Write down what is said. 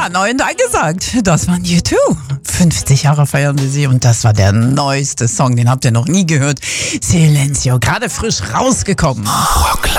Ja, neu und angesagt. Das waren U2. 50 Jahre feiern wir sie und das war der neueste Song. Den habt ihr noch nie gehört. Silencio, gerade frisch rausgekommen.